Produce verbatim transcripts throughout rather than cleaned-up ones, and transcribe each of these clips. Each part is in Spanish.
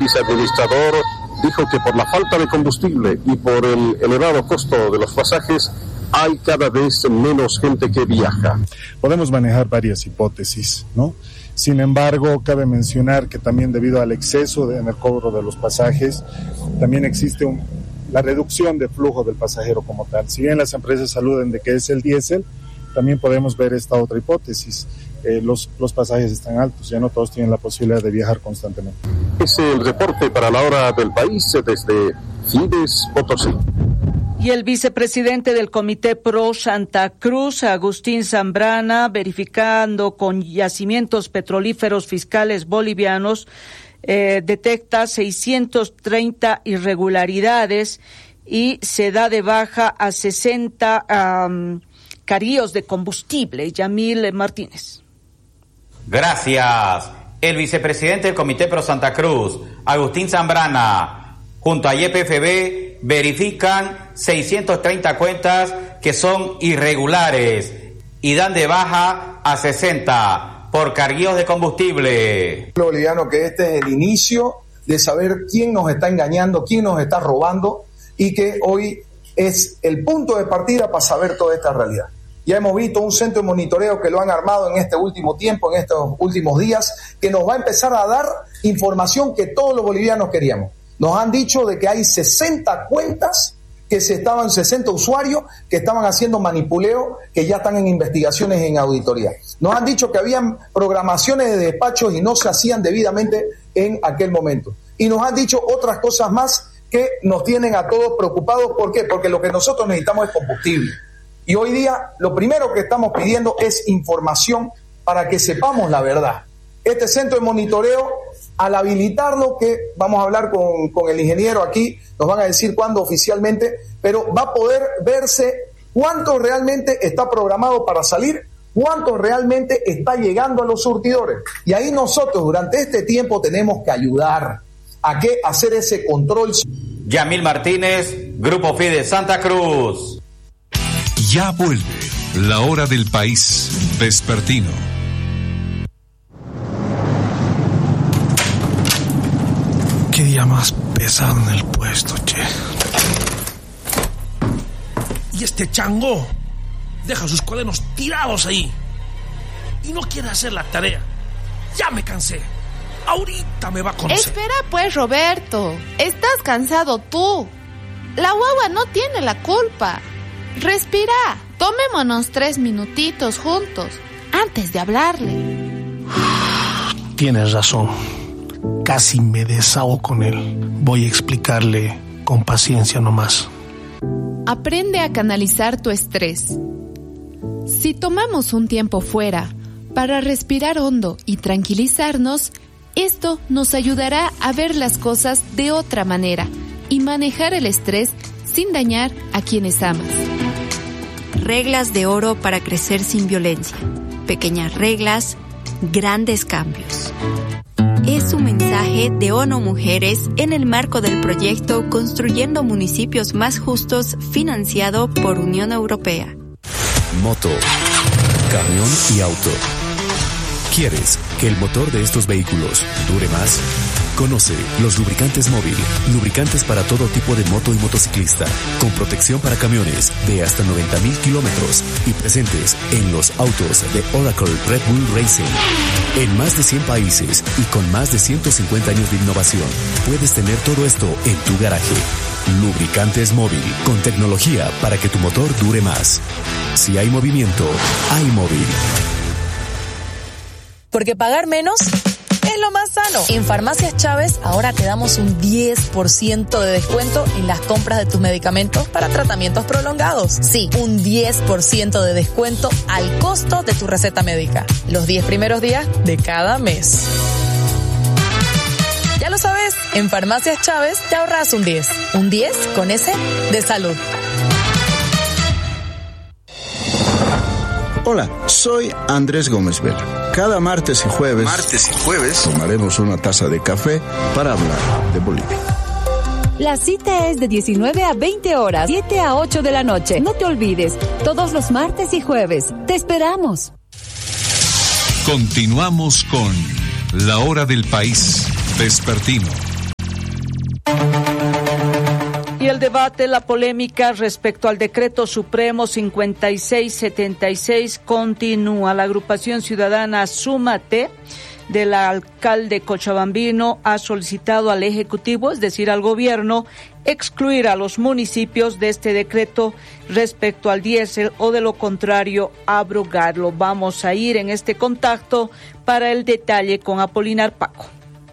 Viceadministrador dijo que por la falta de combustible y por el elevado costo de los pasajes, hay cada vez menos gente que viaja. Podemos manejar varias hipótesis, ¿no? Sin embargo, cabe mencionar que también debido al exceso de, en el cobro de los pasajes, también existe un, la reducción de flujo del pasajero como tal. Si bien las empresas aluden de que es el diésel, también podemos ver esta otra hipótesis. Eh, los, los pasajes están altos, ya no todos tienen la posibilidad de viajar constantemente. Es el reporte para la hora del país desde Fides, Potosí. Y el vicepresidente del Comité Pro Santa Cruz, Agustín Zambrana, verificando con yacimientos petrolíferos fiscales bolivianos, eh, detecta seiscientas treinta irregularidades y se da de baja a sesenta um, carrillos de combustible. Yamil Martínez. Gracias. El vicepresidente del Comité Pro Santa Cruz, Agustín Zambrana, junto a Y P F B, verifican seiscientas treinta cuentas que son irregulares y dan de baja a sesenta por carguíos de combustible. Boliviano, que este es el inicio de saber quién nos está engañando, quién nos está robando, y que hoy es el punto de partida para saber toda esta realidad. Ya hemos visto un centro de monitoreo que lo han armado en este último tiempo, en estos últimos días, que nos va a empezar a dar información que todos los bolivianos queríamos. Nos han dicho de que hay sesenta cuentas que se estaban, sesenta usuarios que estaban haciendo manipuleo, que ya están en investigaciones en auditoría. Nos han dicho que habían programaciones de despachos y no se hacían debidamente en aquel momento. Y nos han dicho otras cosas más que nos tienen a todos preocupados. ¿Por qué? Porque lo que nosotros necesitamos es combustible. Y hoy día lo primero que estamos pidiendo es información para que sepamos la verdad. Este centro de monitoreo, al habilitarlo, que vamos a hablar con, con el ingeniero aquí, nos van a decir cuándo oficialmente, pero va a poder verse cuánto realmente está programado para salir, cuánto realmente está llegando a los surtidores. Y ahí nosotros durante este tiempo tenemos que ayudar a que hacer ese control. Yamil Martínez, Grupo Fides Santa Cruz. Ya vuelve la hora del país vespertino. Qué día más pesado en el puesto, che. Y este chango deja sus cuadernos tirados ahí y no quiere hacer la tarea. Ya me cansé. Ahorita me va a conocer. Espera pues, Roberto. Estás cansado tú. La guagua no tiene la culpa. Respira. Tomémonos tres minutitos juntos antes de hablarle. Tienes razón. Casi me desahogo con él. Voy a explicarle con paciencia nomás. Aprende a canalizar tu estrés. Si tomamos un tiempo fuera para respirar hondo y tranquilizarnos, esto nos ayudará a ver las cosas de otra manera y manejar el estrés sin dañar a quienes amas. Reglas de oro para crecer sin violencia. Pequeñas reglas, grandes cambios. Es un mensaje de ONU Mujeres en el marco del proyecto Construyendo Municipios Más Justos, financiado por Unión Europea. Moto, camión y auto. ¿Quieres que el motor de estos vehículos dure más? Conoce los lubricantes móvil, lubricantes para todo tipo de moto y motociclista, con protección para camiones de hasta noventa mil kilómetros y presentes en los autos de Oracle Red Bull Racing. En más de cien países y con más de ciento cincuenta años de innovación, puedes tener todo esto en tu garaje. Lubricantes móvil, con tecnología para que tu motor dure más. Si hay movimiento, hay móvil. Porque pagar menos es lo más sano. En Farmacias Chávez ahora te damos un diez por ciento de descuento en las compras de tus medicamentos para tratamientos prolongados. Sí, un diez por ciento de descuento al costo de tu receta médica. Los diez primeros días de cada mes. Ya lo sabes, en Farmacias Chávez te ahorras un diez. Un diez con S de salud. Hola, soy Andrés Gómez Vela. Cada martes y jueves, martes y jueves tomaremos una taza de café para hablar de Bolivia. La cita es de diecinueve a veinte horas, siete a ocho de la noche. No te olvides, todos los martes y jueves. Te esperamos. Continuamos con La Hora del País vespertino. Y el debate, la polémica respecto al decreto supremo cincuenta y seis setenta y seis continúa. La agrupación ciudadana Súmate del alcalde cochabambino ha solicitado al Ejecutivo, es decir, al gobierno, excluir a los municipios de este decreto respecto al diésel o de lo contrario abrogarlo. Vamos a ir en este contacto para el detalle con Apolinar Paco.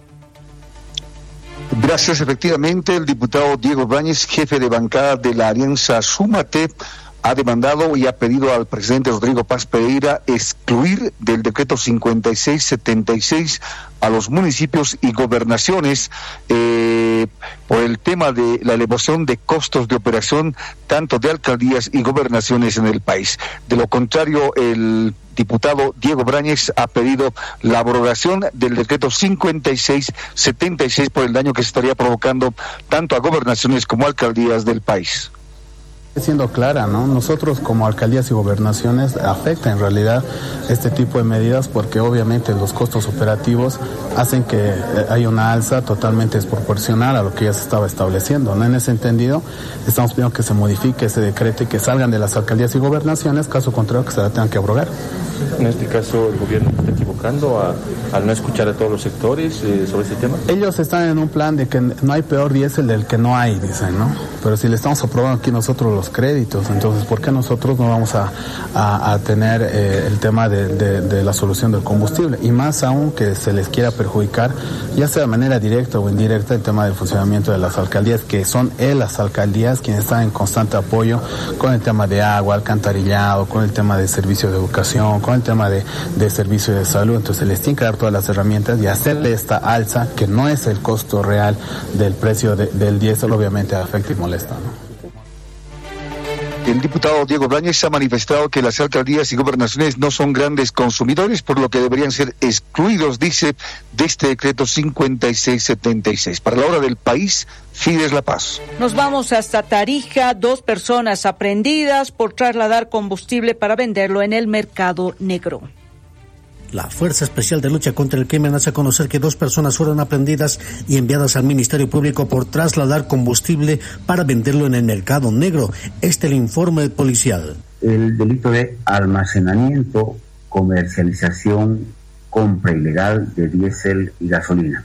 Gracias. Efectivamente, el diputado Diego Báñez, jefe de bancada de la Alianza Súmate, ha demandado y ha pedido al presidente Rodrigo Paz Pereira excluir del decreto cincuenta y seis setenta y seis a los municipios y gobernaciones eh, por el tema de la elevación de costos de operación tanto de alcaldías y gobernaciones en el país. De lo contrario, el diputado Diego Báñez ha pedido la abrogación del decreto cincuenta y seis setenta y seis por el daño que se estaría provocando tanto a gobernaciones como a alcaldías del país. Siendo clara, ¿no? Nosotros como alcaldías y gobernaciones afecta en realidad este tipo de medidas porque obviamente los costos operativos hacen que haya una alza totalmente desproporcional a lo que ya se estaba estableciendo, ¿no? En ese entendido, estamos pidiendo que se modifique ese decreto y que salgan de las alcaldías y gobernaciones, caso contrario que se la tengan que abrogar. En este caso, el gobierno está equivocando a, al no escuchar a todos los sectores eh, sobre este tema. Ellos están en un plan de que no hay peor diésel del que no hay, dicen, ¿no? Pero si le estamos aprobando aquí nosotros los créditos, entonces ¿por qué nosotros no vamos a, a, a tener eh, el tema de, de, de la solución del combustible? Y más aún que se les quiera perjudicar, ya sea de manera directa o indirecta, el tema del funcionamiento de las alcaldías, que son eh, las alcaldías quienes están en constante apoyo con el tema de agua, alcantarillado, con el tema de servicio de educación, con el tema de, de servicio de salud. Entonces les tienen que dar todas las herramientas y hacerle esta alza, que no es el costo real del precio de, del diésel, obviamente afecta y molesta, ¿no? El diputado Diego Báñez ha manifestado que las alcaldías y gobernaciones no son grandes consumidores, por lo que deberían ser excluidos, dice, de este decreto cincuenta y seis setenta y seis. Para la hora del país, Fides La Paz. Nos vamos hasta Tarija. Dos personas aprehendidas por trasladar combustible para venderlo en el mercado negro. La Fuerza Especial de Lucha contra el Crimen hace conocer que dos personas fueron aprehendidas y enviadas al Ministerio Público por trasladar combustible para venderlo en el mercado negro. Este es el informe policial. El delito de almacenamiento, comercialización, compra ilegal de diésel y gasolina.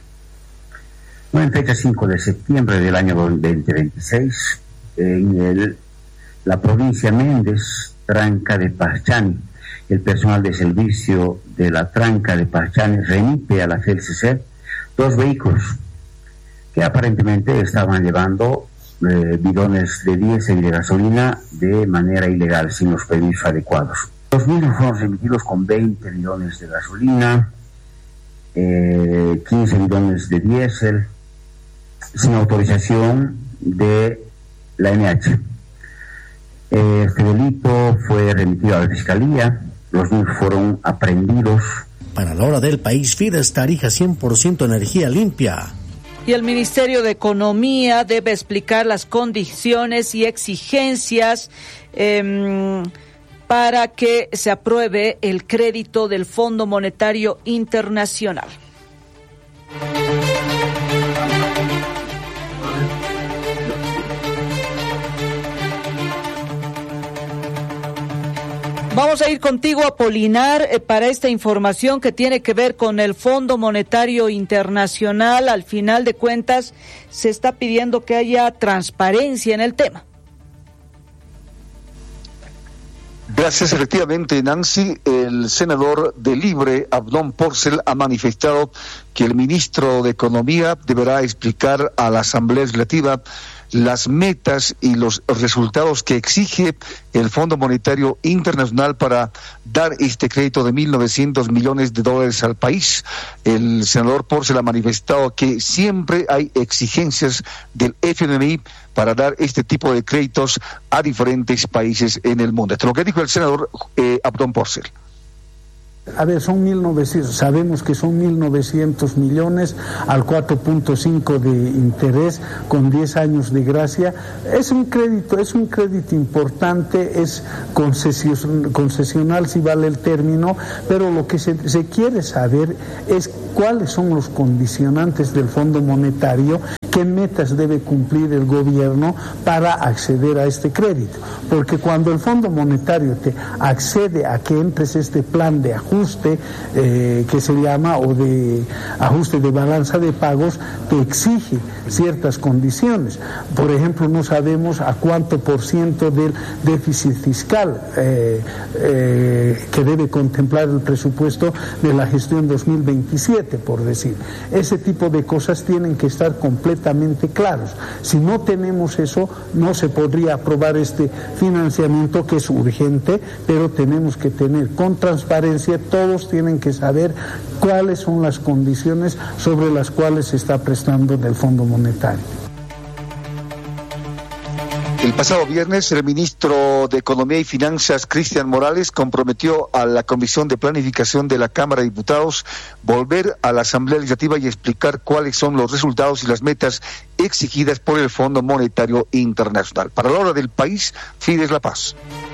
En fecha cinco de septiembre del año veinte veintiséis, en el, la provincia Méndez, Tranca de Pachani, el personal de servicio de la Tranca de Pachani remite a la F E L C C dos vehículos que aparentemente estaban llevando eh, bidones de diésel y de gasolina de manera ilegal, sin los permisos adecuados. Los mismos fueron remitidos con veinte bidones de gasolina, eh, quince bidones de diésel, sin autorización de la N H. Este delito fue remitido a la Fiscalía. Los mismos fueron aprehendidos. Para la hora del país, Fides Tarija cien por ciento energía limpia. Y el Ministerio de Economía debe explicar las condiciones y exigencias eh, para que se apruebe el crédito del Fondo Monetario Internacional. Vamos a ir contigo, Apolinar, eh, para esta información que tiene que ver con el Fondo Monetario Internacional. Al final de cuentas, se está pidiendo que haya transparencia en el tema. Gracias. Efectivamente, Nancy, el senador de Libre, Abdón Porcel, ha manifestado que el ministro de Economía deberá explicar a la Asamblea Legislativa las metas y los resultados que exige el Fondo Monetario Internacional para dar este crédito de mil novecientos millones de dólares al país. El senador Porcel ha manifestado que siempre hay exigencias del F M I para dar este tipo de créditos a diferentes países en el mundo. Esto es lo que dijo el senador eh, Abdón Porcel. A ver, son mil novecientos, sabemos que son mil novecientos millones al cuatro punto cinco de interés con diez años de gracia. Es un crédito, es un crédito importante, es concesion, concesional si vale el término, pero lo que se, se quiere saber es cuáles son los condicionantes del Fondo Monetario, qué metas debe cumplir el gobierno para acceder a este crédito. Porque cuando el Fondo Monetario te accede a que entres este plan de ajuste, eh, que se llama, o de ajuste de balanza de pagos, te exige ciertas condiciones. Por ejemplo, no sabemos a cuánto por ciento del déficit fiscal eh, eh, que debe contemplar el presupuesto de la gestión dos mil veintisiete, por decir. Ese tipo de cosas tienen que estar completamente claros. Si no tenemos eso, no se podría aprobar este financiamiento, que es urgente, pero tenemos que tener con transparencia, todos tienen que saber cuáles son las condiciones sobre las cuales se está prestando del Fondo Monetario. El pasado viernes, el ministro de Economía y Finanzas, Cristian Morales, comprometió a la Comisión de Planificación de la Cámara de Diputados volver a la Asamblea Legislativa y explicar cuáles son los resultados y las metas exigidas por el Fondo Monetario Internacional. Para la hora del país, Fides La Paz.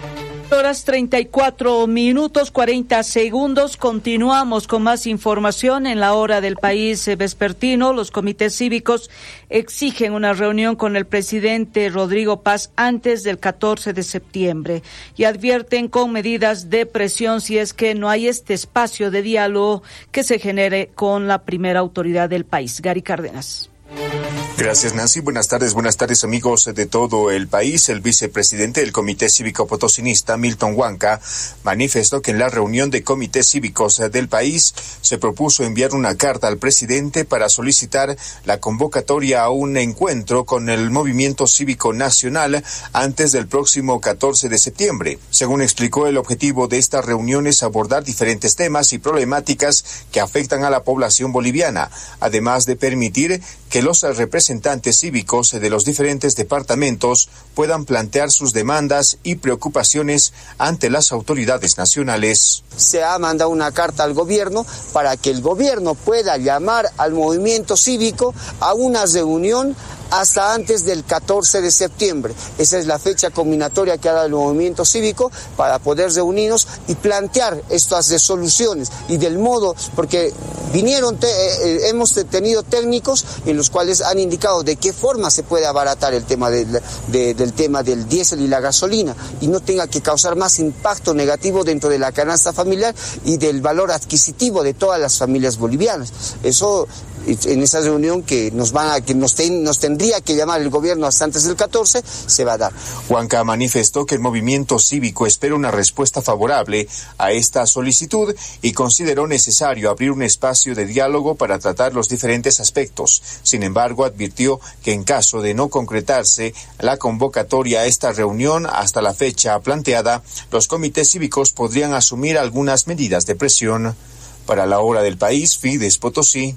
Horas treinta y cuatro minutos cuarenta segundos. Continuamos con más información en la hora del país vespertino. Los comités cívicos exigen una reunión con el presidente Rodrigo Paz antes del catorce de septiembre y advierten con medidas de presión si es que no hay este espacio de diálogo que se genere con la primera autoridad del país. Gary Cárdenas. Gracias, Nancy. Buenas tardes, buenas tardes, amigos de todo el país. El vicepresidente del Comité Cívico Potosinista, Milton Huanca, manifestó que en la reunión de comités cívicos del país se propuso enviar una carta al presidente para solicitar la convocatoria a un encuentro con el Movimiento Cívico Nacional antes del próximo catorce de septiembre. Según explicó, el objetivo de esta reunión es abordar diferentes temas y problemáticas que afectan a la población boliviana, además de permitir que los representantes cívicos de los diferentes departamentos puedan plantear sus demandas y preocupaciones ante las autoridades nacionales. Se ha mandado una carta al gobierno para que el gobierno pueda llamar al movimiento cívico a una reunión hasta antes del catorce de septiembre. Esa es la fecha combinatoria que ha dado el movimiento cívico para poder reunirnos y plantear estas resoluciones y del modo, porque vinieron, te, eh, hemos tenido técnicos en los cuales han indicado de qué forma se puede abaratar el tema de, de, del tema del diésel y la gasolina y no tenga que causar más impacto negativo dentro de la canasta familiar y del valor adquisitivo de todas las familias bolivianas. Eso en esa reunión que nos van a, que nos, ten, nos tendría que llamar el gobierno hasta antes del catorce, se va a dar. Huanca manifestó que el movimiento cívico espera una respuesta favorable a esta solicitud y consideró necesario abrir un espacio de diálogo para tratar los diferentes aspectos. Sin embargo, advirtió que en caso de no concretarse la convocatoria a esta reunión hasta la fecha planteada, los comités cívicos podrían asumir algunas medidas de presión. Para la hora del país, Fides Potosí.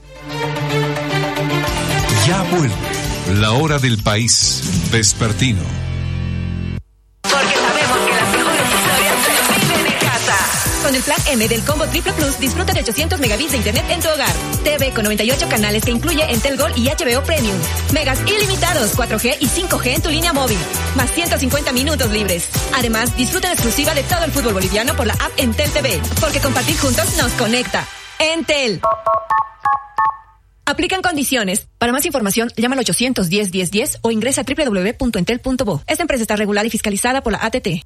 Ya vuelve la hora del país vespertino. Porque sabemos que las mejores historias se viven en casa. Con el plan M del Combo Triple Plus, disfruta de ochocientos megabits de internet en tu hogar. T V con noventa y ocho canales que incluye Entel Gold y H B O Premium. Megas ilimitados, cuatro G y cinco G en tu línea móvil. Más ciento cincuenta minutos libres. Además, disfruta en exclusiva de todo el fútbol boliviano por la app Entel T V. Porque compartir juntos nos conecta. Entel. Aplican condiciones. Para más información, llama al ochocientos diez, diez, diez o ingresa a doble u doble u doble u punto entel punto bo. Esta empresa está regulada y fiscalizada por la A T T.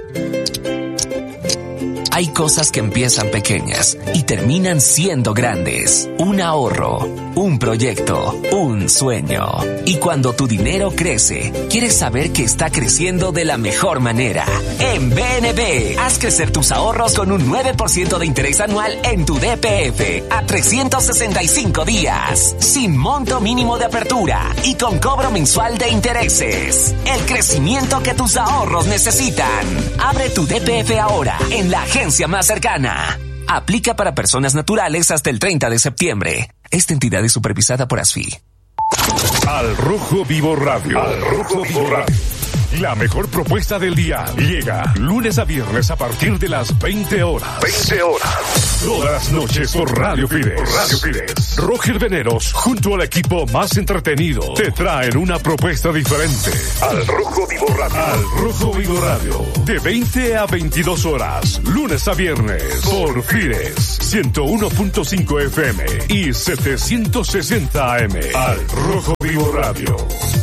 Hay cosas que empiezan pequeñas y terminan siendo grandes. Un ahorro, un proyecto, un sueño. Y cuando tu dinero crece, quieres saber que está creciendo de la mejor manera. En B N B, haz crecer tus ahorros con un nueve por ciento de interés anual en tu D P F a trescientos sesenta y cinco días, sin monto mínimo de apertura y con cobro mensual de intereses. El crecimiento que tus ahorros necesitan. Abre tu D P F ahora en la agencia más cercana. Aplica para personas naturales hasta el treinta de septiembre. Esta entidad es supervisada por ASFI. Al Rojo Vivo Radio. Al Rojo Vivo Radio. La mejor propuesta del día llega lunes a viernes a partir de las veinte horas. veinte horas. Todas las noches por Radio Fides. Radio Fides. Roger Veneros, junto al equipo más entretenido, te traen una propuesta diferente. Al Rojo Vivo Radio. Al Rojo Vivo Radio. De veinte a veintidós horas. Lunes a viernes. Por Fides. ciento uno punto cinco F M y setecientos sesenta A M. Al Rojo Vivo Radio.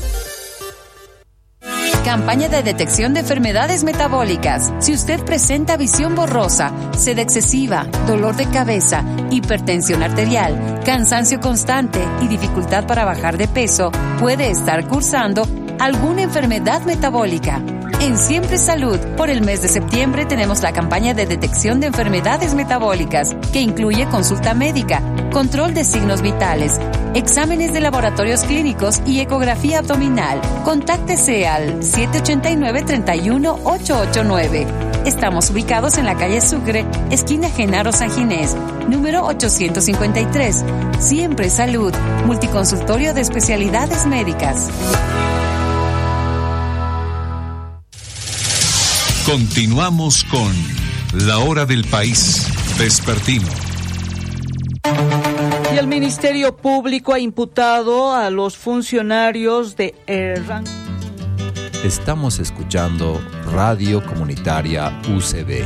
Campaña de detección de enfermedades metabólicas. Si usted presenta visión borrosa, sed excesiva, dolor de cabeza, hipertensión arterial, cansancio constante y dificultad para bajar de peso, puede estar cursando alguna enfermedad metabólica. En Siempre Salud, por el mes de septiembre tenemos la campaña de detección de enfermedades metabólicas, que incluye consulta médica, control de signos vitales, exámenes de laboratorios clínicos y ecografía abdominal. Contáctese al siete ocho nueve, tres uno, ocho ocho nueve. Estamos ubicados en la calle Sucre, esquina Genaro San Ginés, número ochocientos cincuenta y tres. Siempre Salud, multiconsultorio de especialidades médicas. Continuamos con La Hora del País Vespertino. Y el Ministerio Público ha imputado a los funcionarios de Erran. Estamos escuchando Radio Comunitaria U C B.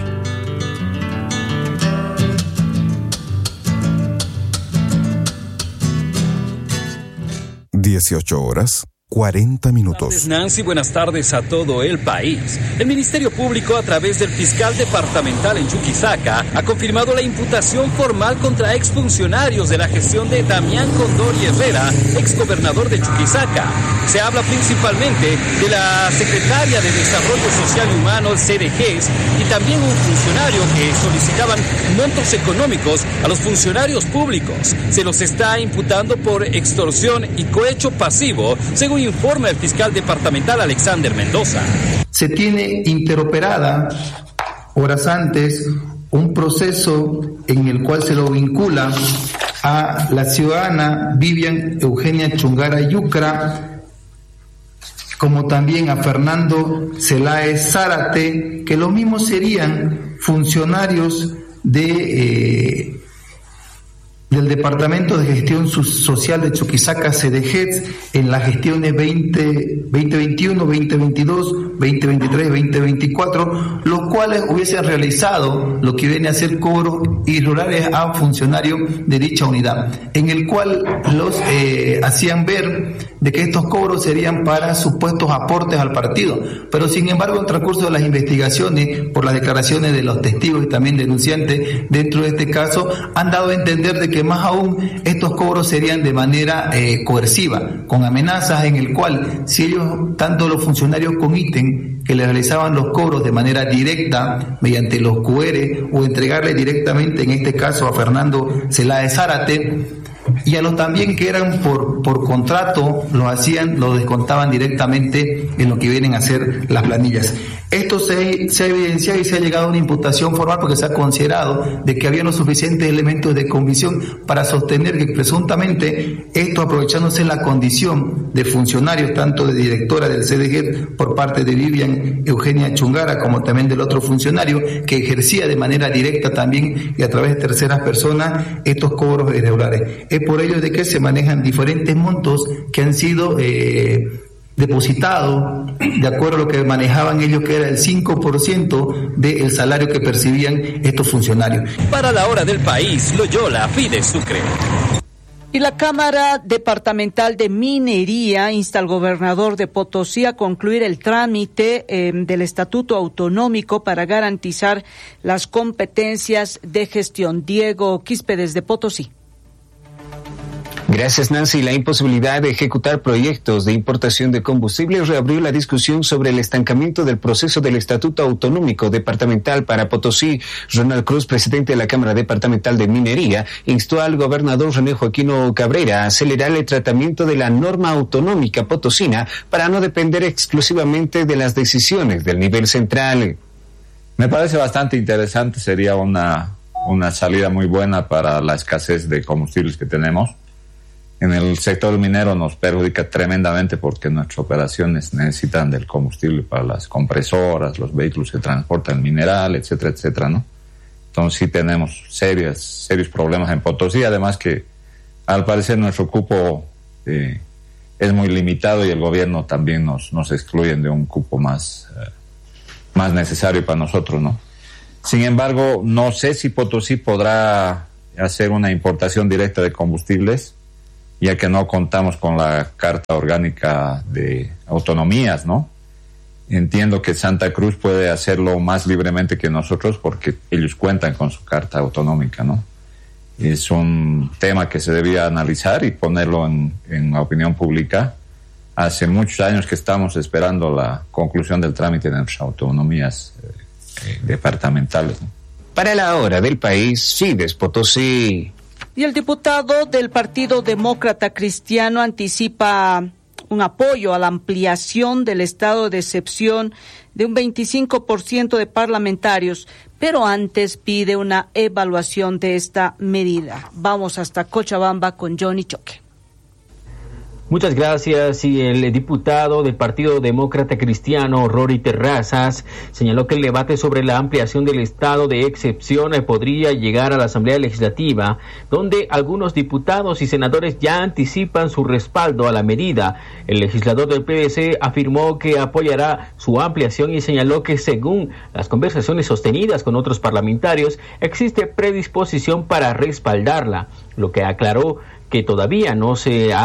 dieciocho horas. cuarenta minutos. Nancy, buenas tardes a todo el país. El Ministerio Público, a través del fiscal departamental en Chuquisaca, ha confirmado la imputación formal contra exfuncionarios de la gestión de Damián Condori Herrera, exgobernador de Chuquisaca. Se habla principalmente de la secretaria de Desarrollo Social y Humano, C D Gs, y también un funcionario que solicitaban montos económicos a los funcionarios públicos. Se los está imputando por extorsión y cohecho pasivo, según informa el fiscal departamental Alexander Mendoza. Se tiene interoperada horas antes un proceso en el cual se lo vincula a la ciudadana Vivian Eugenia Chungara Yucra, como también a Fernando Celáez Zárate, que lo mismo serían funcionarios de eh, del Departamento de Gestión Social de Chuquisaca, C D G E T S, en las gestiones veinte veintiuno, veinte veintidós, veinte veintitrés, veinte veinticuatro, los cuales hubiesen realizado lo que viene a ser cobros irregulares a funcionarios de dicha unidad, en el cual los eh, hacían ver de que estos cobros serían para supuestos aportes al partido, pero sin embargo en el transcurso de las investigaciones, por las declaraciones de los testigos y también denunciantes dentro de este caso, han dado a entender de que más aún estos cobros serían de manera eh, coerciva, con amenazas, en el cual si ellos, tanto los funcionarios con ítem que le realizaban los cobros de manera directa mediante los Q R o entregarle directamente, en este caso a Fernando Celáez Zárate, y a los también que eran por, por contrato, lo hacían, lo descontaban directamente en lo que vienen a ser las planillas. Esto se, se ha evidenciado y se ha llegado a una imputación formal porque se ha considerado de que había los suficientes elementos de convicción para sostener que presuntamente esto, aprovechándose la condición de funcionarios, tanto de directora del C D G E T por parte de Vivian Eugenia Chungara, como también del otro funcionario que ejercía de manera directa también y a través de terceras personas estos cobros irregulares. Es por ello de que se manejan diferentes montos que han sido eh, depositados de acuerdo a lo que manejaban ellos, que era el cinco por ciento del salario que percibían estos funcionarios. Para la hora del país, Loyola, Fides Sucre. Y la Cámara Departamental de Minería insta al gobernador de Potosí a concluir el trámite eh, del Estatuto Autonómico para garantizar las competencias de gestión. Diego Quispe, desde Potosí. Gracias, Nancy. La imposibilidad de ejecutar proyectos de importación de combustible reabrió la discusión sobre el estancamiento del proceso del Estatuto Autonómico Departamental para Potosí. Ronald Cruz, presidente de la Cámara Departamental de Minería, instó al gobernador René Joaquino Cabrera a acelerar el tratamiento de la norma autonómica potosina para no depender exclusivamente de las decisiones del nivel central. Me parece bastante interesante, sería una, una salida muy buena para la escasez de combustibles que tenemos. En el sector minero nos perjudica tremendamente porque nuestras operaciones necesitan del combustible para las compresoras, los vehículos que transportan mineral, etcétera, etcétera, ¿no? Entonces sí tenemos serios, serios problemas en Potosí, además que al parecer nuestro cupo eh, es muy limitado y el gobierno también nos, nos excluyen de un cupo más, eh, más necesario para nosotros, ¿no? Sin embargo, no sé si Potosí podrá hacer una importación directa de combustibles, ya que no contamos con la Carta Orgánica de Autonomías, ¿no? Entiendo que Santa Cruz puede hacerlo más libremente que nosotros porque ellos cuentan con su Carta Autonómica, ¿no? Es un tema que se debía analizar y ponerlo en, en la opinión pública. Hace muchos años que estamos esperando la conclusión del trámite de nuestras autonomías eh, eh, departamentales, ¿no? Para la hora del país, Fides Potosí. Y el diputado del Partido Demócrata Cristiano anticipa un apoyo a la ampliación del estado de excepción de un veinticinco por ciento de parlamentarios, pero antes pide una evaluación de esta medida. Vamos hasta Cochabamba con Johnny Choque. Muchas gracias. Y el diputado del Partido Demócrata Cristiano, Rory Terrazas, señaló que el debate sobre la ampliación del estado de excepción podría llegar a la Asamblea Legislativa, donde algunos diputados y senadores ya anticipan su respaldo a la medida. El legislador del P D C afirmó que apoyará su ampliación y señaló que según las conversaciones sostenidas con otros parlamentarios, existe predisposición para respaldarla, lo que aclaró que todavía no se ha